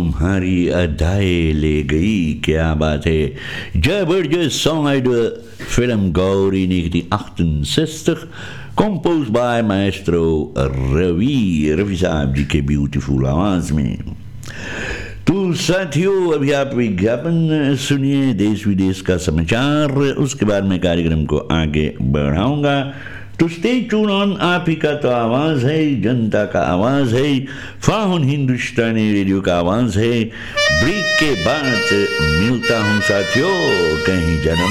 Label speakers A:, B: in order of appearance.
A: तुम्हारी अदाएं ले गई. क्या बात है. Jabberjast song uit de film Gauri 1968. Composed by maestro Ravi साहब जी के ब्यूटीफुल आवाज में. तो साथियों, अभी आप विज्ञापन सुनिए, देश विदेश का समाचार, उसके बाद मैं कार्यक्रम को आगे बढ़ाऊंगा. तो स्टे ट्यून ऑन. आप ही का तो आवाज है, जनता का आवाज है, फाहुन हिंदुस्तानी रेडियो का आवाज है. ब्रेक के बाद मिलता हूं साथियों, कहीं जाना